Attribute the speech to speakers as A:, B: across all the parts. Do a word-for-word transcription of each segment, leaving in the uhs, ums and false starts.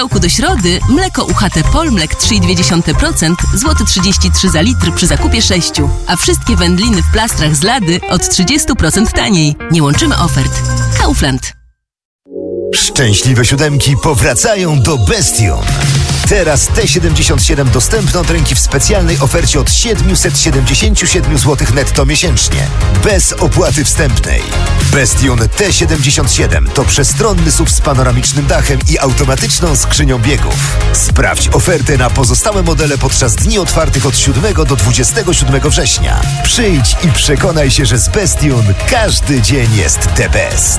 A: Do środy mleko U H T Polmlek trzy i dwie dziesiąte procent, złoty trzydzieści trzy za litr przy zakupie sześciu, a wszystkie wędliny w plastrach z Lady od trzydzieści procent taniej. Nie łączymy ofert. Kaufland.
B: Szczęśliwe siódemki powracają do Bestion. Teraz T siedemdziesiąt siedem dostępne od ręki w specjalnej ofercie od siedemset siedemdziesiąt siedem złotych netto miesięcznie. Bez opłaty wstępnej. Bestion T siedemdziesiąt siedem to przestronny S U V z panoramicznym dachem i automatyczną skrzynią biegów. Sprawdź ofertę na pozostałe modele podczas dni otwartych od siódmego do dwudziestego siódmego września. Przyjdź i przekonaj się, że z Bestion każdy dzień jest the best.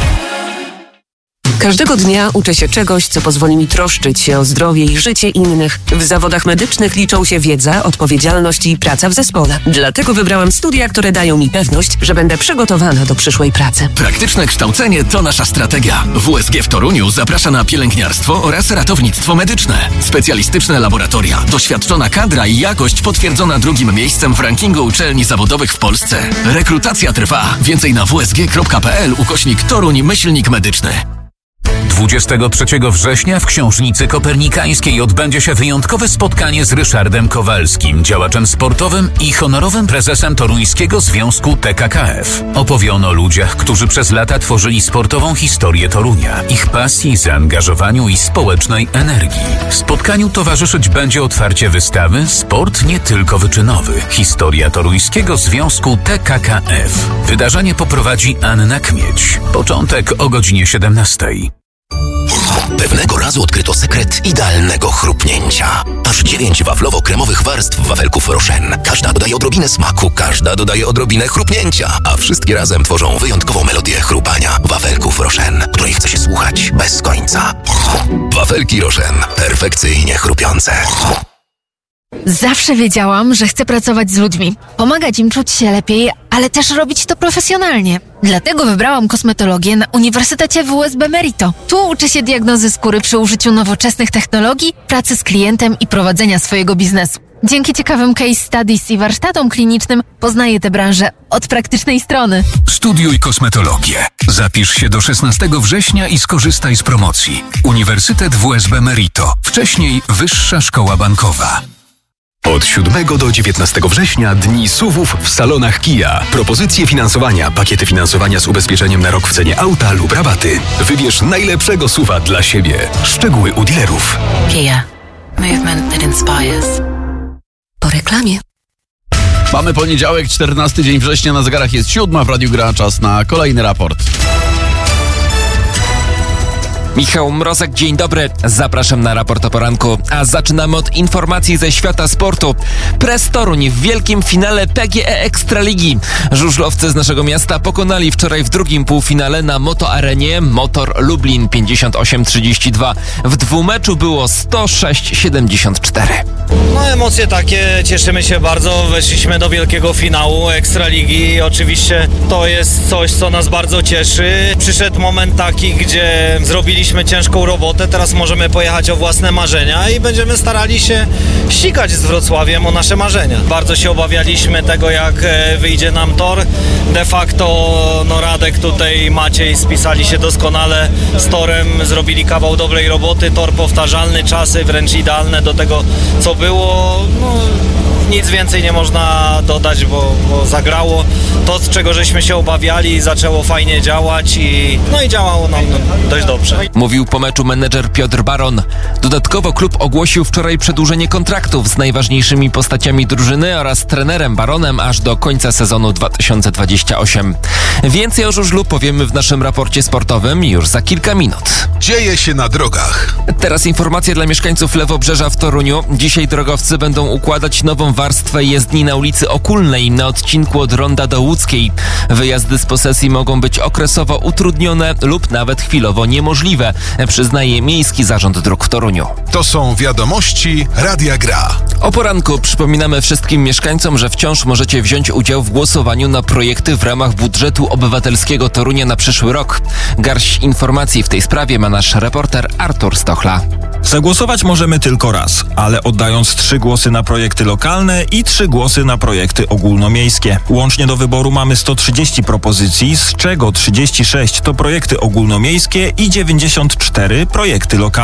C: Każdego dnia uczę się czegoś, co pozwoli mi troszczyć się o zdrowie i życie innych. W zawodach medycznych liczą się wiedza, odpowiedzialność i praca w zespole. Dlatego wybrałam studia, które dają mi pewność, że będę przygotowana do przyszłej pracy.
D: Praktyczne kształcenie to nasza strategia. W U S G w Toruniu zaprasza na pielęgniarstwo oraz ratownictwo medyczne. Specjalistyczne laboratoria, doświadczona kadra i jakość potwierdzona drugim miejscem w rankingu uczelni zawodowych w Polsce. Rekrutacja trwa. Więcej na w s g kropka p l ukośnik Toruń myślnik medyczny.
E: dwudziestego trzeciego września w Książnicy Kopernikańskiej odbędzie się wyjątkowe spotkanie z Ryszardem Kowalskim, działaczem sportowym i honorowym prezesem Toruńskiego Związku T K K F. Opowie on o ludziach, którzy przez lata tworzyli sportową historię Torunia, ich pasji, zaangażowaniu i społecznej energii. Spotkaniu towarzyszyć będzie otwarcie wystawy Sport nie tylko wyczynowy. Historia Toruńskiego Związku T K K F. Wydarzenie poprowadzi Anna Kmieć. Początek o godzinie siedemnastej.
F: Pewnego razu odkryto sekret idealnego chrupnięcia. Aż dziewięć waflowo-kremowych warstw wafelków Rochen. Każda dodaje odrobinę smaku, każda dodaje odrobinę chrupnięcia, a wszystkie razem tworzą wyjątkową melodię chrupania wafelków Rochen, której chce się słuchać bez końca. Wafelki Rochen. Perfekcyjnie chrupiące.
G: Zawsze wiedziałam, że chcę pracować z ludźmi, pomagać im czuć się lepiej, ale też robić to profesjonalnie. Dlatego wybrałam kosmetologię na Uniwersytecie W S B Merito. Tu uczę się diagnozy skóry przy użyciu nowoczesnych technologii, pracy z klientem i prowadzenia swojego biznesu. Dzięki ciekawym case studies i warsztatom klinicznym poznaję tę branżę od praktycznej strony.
H: Studiuj kosmetologię. Zapisz się do szesnastego września i skorzystaj z promocji. Uniwersytet W S B Merito. Wcześniej Wyższa Szkoła Bankowa.
I: Od siódmego do dziewiętnastego września dni S U V-ów w salonach Kia. Propozycje finansowania, pakiety finansowania z ubezpieczeniem na rok w cenie auta lub rabaty. Wybierz najlepszego S U V-a dla siebie. Szczegóły u dealerów.
C: Kia. Movement that inspires. Po reklamie.
J: Mamy poniedziałek, czternasty dzień września, na zegarach jest siódma, w Radiu Gra, czas na kolejny raport.
K: Michał Mrozek, dzień dobry. Zapraszam na raport o poranku, a zaczynamy od informacji ze świata sportu. Press Toruń w wielkim finale P G E Ekstraligi. Żużlowcy z naszego miasta pokonali wczoraj w drugim półfinale na Moto Arenie Motor Lublin pięćdziesiąt osiem trzydzieści dwa. W dwumeczu było sto sześć siedemdziesiąt cztery.
L: No emocje takie, cieszymy się bardzo, weszliśmy do wielkiego finału Ekstraligi. Oczywiście to jest coś, co nas bardzo cieszy. Przyszedł moment taki, gdzie zrobiliśmy ciężką robotę, teraz możemy pojechać o własne marzenia i będziemy starali się ścigać z Wrocławiem o nasze marzenia. Bardzo się obawialiśmy tego, jak wyjdzie nam tor. De facto no Radek tutaj i Maciej spisali się doskonale z torem, zrobili kawał dobrej roboty, tor powtarzalny, czasy wręcz idealne do tego, co było. No, nic więcej nie można dodać, bo, bo zagrało to, z czego żeśmy się obawiali, zaczęło fajnie działać i no i działało nam dość dobrze.
K: Mówił po meczu menedżer Piotr Baron. Dodatkowo klub ogłosił wczoraj przedłużenie kontraktów z najważniejszymi postaciami drużyny oraz trenerem Baronem aż do końca sezonu dwa tysiące dwudziestego ósmego. Więcej o żużlu powiemy w naszym raporcie sportowym już za kilka minut.
M: Dzieje się na drogach.
K: Teraz informacja dla mieszkańców Lewobrzeża w Toruniu. Dzisiaj drogowcy będą układać nową warstwę jezdni na ulicy Okulnej na odcinku od Ronda do Łódzkiej. Wyjazdy z posesji mogą być okresowo utrudnione lub nawet chwilowo niemożliwe, przyznaje Miejski Zarząd Dróg w Toruniu.
M: To są wiadomości Radia Gra.
K: O poranku przypominamy wszystkim mieszkańcom, że wciąż możecie wziąć udział w głosowaniu na projekty w ramach budżetu obywatelskiego Torunia na przyszły rok. Garść informacji w tej sprawie ma nasz reporter Artur Stochla.
N: Zagłosować możemy tylko raz, ale oddając trzy głosy na projekty lokalne i trzy głosy na projekty ogólnomiejskie. Łącznie do wyboru mamy sto trzydzieści propozycji, z czego trzydzieści sześć to projekty ogólnomiejskie i dziewięćdziesiąt cztery projekty lokalne.